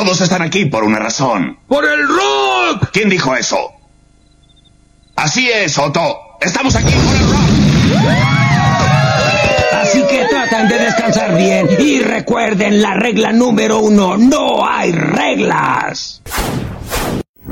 Todos están aquí por una razón. ¡Por el rock! ¿Quién dijo eso? Así es, Otto. Estamos aquí por el rock. Así que traten de descansar bien y recuerden la regla número 1, no hay reglas.